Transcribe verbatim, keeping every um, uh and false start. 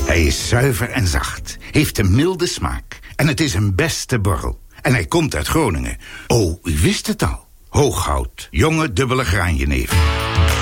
Hij is zuiver en zacht, heeft een milde smaak en het is een beste borrel. En hij komt uit Groningen. Oh, u wist het al. Hooghout, jonge dubbele graanjenever.